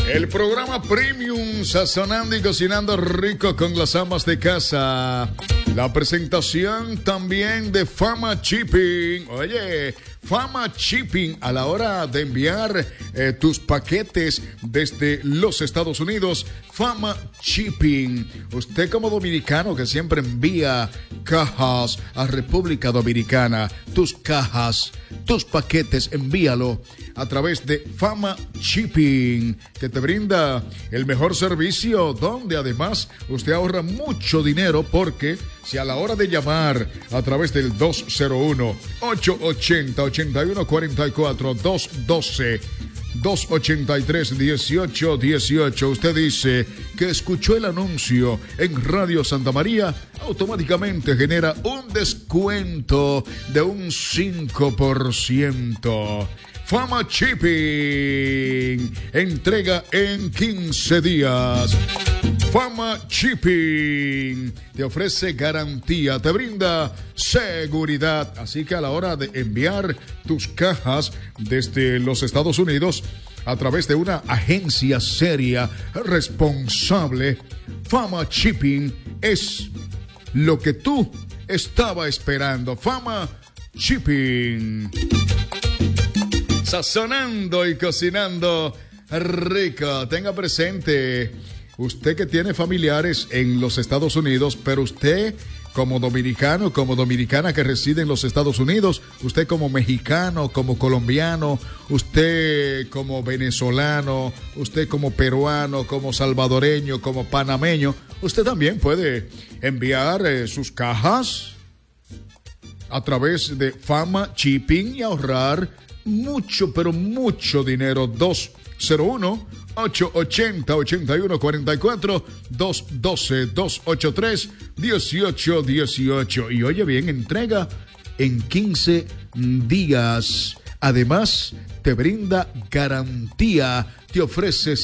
El programa Premium, sazonando y cocinando rico con las amas de casa. La presentación también de Fama Shipping. Oye, Fama Shipping, a la hora de enviar tus paquetes desde los Estados Unidos, Fama Shipping. Usted como dominicano que siempre envía cajas a República Dominicana, tus cajas, tus paquetes, envíalo a través de Fama Shipping, que te brinda el mejor servicio, donde además usted ahorra mucho dinero, porque si a la hora de llamar a través del 201-880-8144, 283-1818, usted dice que escuchó el anuncio en Radio Santa María, automáticamente genera un descuento de un 5%. Fama Shipping, entrega en 15 días. Fama Shipping te ofrece garantía, te brinda seguridad. Así que a la hora de enviar tus cajas desde los Estados Unidos a través de una agencia seria, responsable, Fama Shipping es lo que tú estabas esperando. Fama Shipping. Sazonando y cocinando rico. Tenga presente, usted que tiene familiares en los Estados Unidos, pero usted como dominicano, como dominicana que reside en los Estados Unidos, usted como mexicano, como colombiano, usted como venezolano, usted como peruano, como salvadoreño, como panameño, usted también puede enviar sus cajas a través de Fama Shipping y ahorrar mucho, pero mucho dinero. 201-880-8144, 212-283-1818. Y oye bien, entrega en 15 días. Además, te brinda garantía, te ofrece